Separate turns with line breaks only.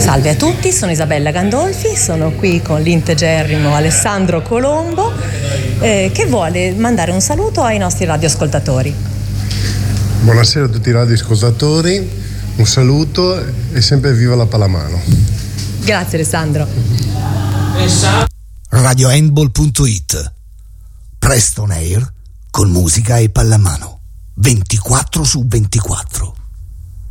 Salve a tutti, sono Isabella Gandolfi, sono qui con l'integerrimo Alessandro Colombo che vuole mandare un saluto ai nostri radioascoltatori.
Buonasera a tutti i radioascoltatori, un saluto e sempre viva la pallamano.
Grazie Alessandro.
RadioHandball.it Preston Air con musica e pallamano 24/24.